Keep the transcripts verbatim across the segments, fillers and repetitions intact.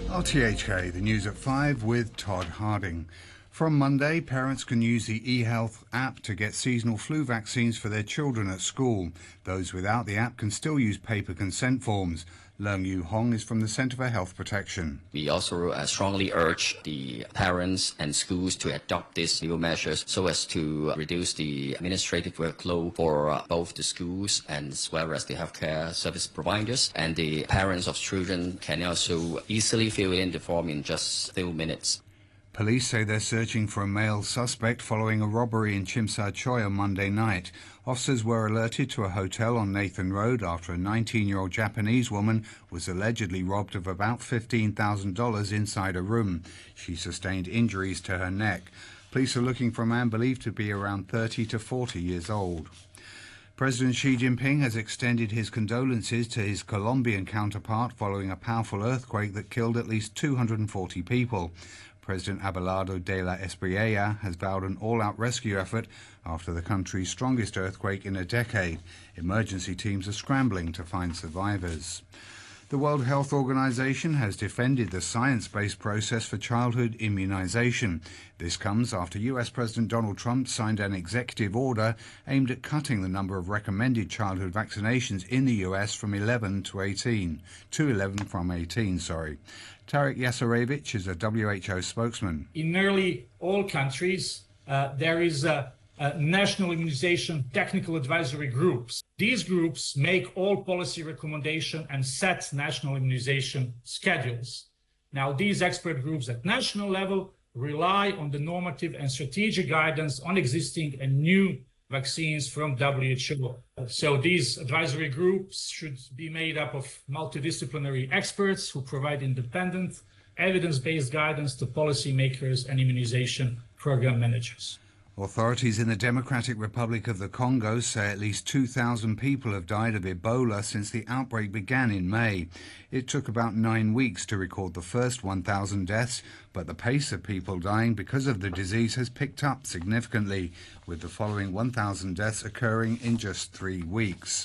R T H K, the news at five with Todd Harding. From Monday, parents can use the eHealth app to get seasonal flu vaccines for their children at school. Those without the app can still use paper consent forms. Leung Yu Hong is from the Centre for Health Protection. We also uh, strongly urge the parents and schools to adopt these new measures so as to reduce the administrative workload for uh, both the schools and as well as the healthcare service providers. And the parents of children can also easily fill in the form in just a few minutes. Police say they're searching for a male suspect following a robbery in Chim Sa Choi on Monday night. Officers were alerted to a hotel on Nathan Road after a nineteen-year-old Japanese woman was allegedly robbed of about fifteen thousand dollars inside a room. She sustained injuries to her neck. Police are looking for a man believed to be around thirty to forty years old. President Xi Jinping has extended his condolences to his Colombian counterpart following a powerful earthquake that killed at least two hundred forty people. President Abelardo de la Espriella has vowed an all-out rescue effort after the country's strongest earthquake in a decade. Emergency teams are scrambling to find survivors. The World Health Organization has defended the science-based process for childhood immunization. This comes after U S President Donald Trump signed an executive order aimed at cutting the number of recommended childhood vaccinations in the U S from eleven to eighteen. To eleven from eighteen, sorry. Tarek Yasarevich is a W H O spokesman. In nearly all countries, uh, there is a, a national immunization technical advisory groups. These groups make all policy recommendations and set national immunization schedules. Now, these expert groups at national level rely on the normative and strategic guidance on existing and new vaccines from W H O. So these advisory groups should be made up of multidisciplinary experts who provide independent, evidence-based guidance to policymakers and immunization program managers. Authorities in the Democratic Republic of the Congo say at least two thousand people have died of Ebola since the outbreak began in May. It took about nine weeks to record the first one thousand deaths, but the pace of people dying because of the disease has picked up significantly, with the following one thousand deaths occurring in just three weeks.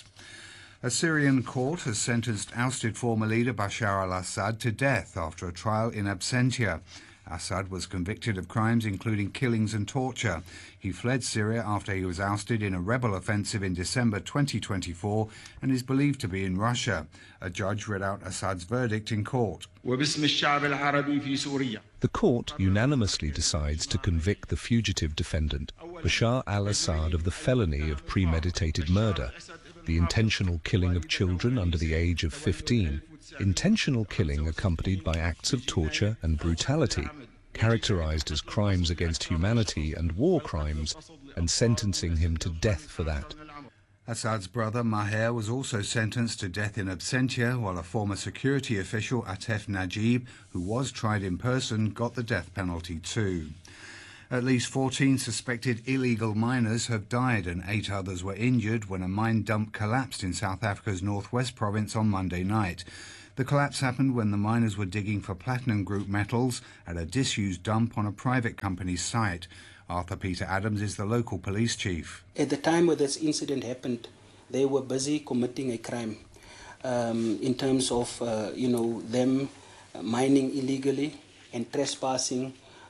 A Syrian court has sentenced ousted former leader Bashar al-Assad to death after a trial in absentia. Assad was convicted of crimes including killings and torture. He fled Syria after he was ousted in a rebel offensive in December twenty twenty-four and is believed to be in Russia. A judge read out Assad's verdict in court. The court unanimously decides to convict the fugitive defendant, Bashar al-Assad, of the felony of premeditated murder, the intentional killing of children under the age of fifteen, intentional killing accompanied by acts of torture and brutality, characterized as crimes against humanity and war crimes, and sentencing him to death for that. Assad's brother Maher was also sentenced to death in absentia, while a former security official, Atef Najib, who was tried in person, got the death penalty too. At least fourteen suspected illegal miners have died and eight others were injured when a mine dump collapsed in South Africa's northwest province on Monday night. The collapse happened when the miners were digging for platinum group metals at a disused dump on a private company's site. Arthur Peter Adams is the local police chief. At the time where this incident happened, they were busy committing a crime um, in terms of, uh, you know, them mining illegally and trespassing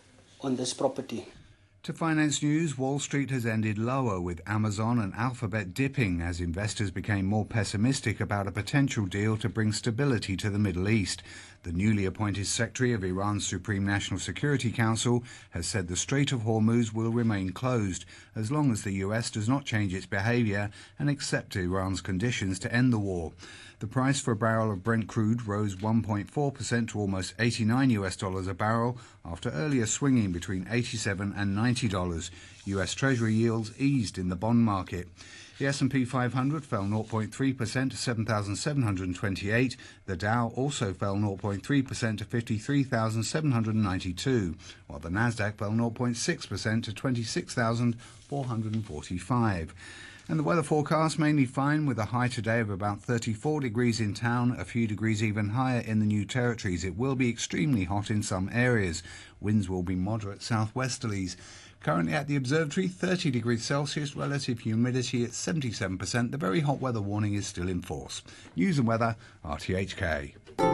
on this property. To finance news, Wall Street has ended lower, with Amazon and Alphabet dipping as investors became more pessimistic about a potential deal to bring stability to the Middle East. The newly appointed Secretary of Iran's Supreme National Security Council has said the Strait of Hormuz will remain closed as long as the U S does not change its behavior and accept Iran's conditions to end the war. The price for a barrel of Brent crude rose one point four percent to almost eighty-nine U S dollars a barrel after earlier swinging between eighty-seven and ninety dollars. U S Treasury yields eased in the bond market. The S and P five hundred fell zero point three percent to seven thousand seven hundred twenty-eight. The Dow also fell zero point three percent to fifty-three thousand seven hundred ninety-two, while the Nasdaq fell zero point six percent to twenty-six thousand four hundred forty-five. And the weather forecast mainly fine, with a high today of about thirty-four degrees in town, a few degrees even higher in the New Territories. It will be extremely hot in some areas. Winds will be moderate southwesterlies. Currently at the observatory, thirty degrees Celsius, relative humidity at seventy-seven percent. The very hot weather warning is still in force. News and weather, R T H K.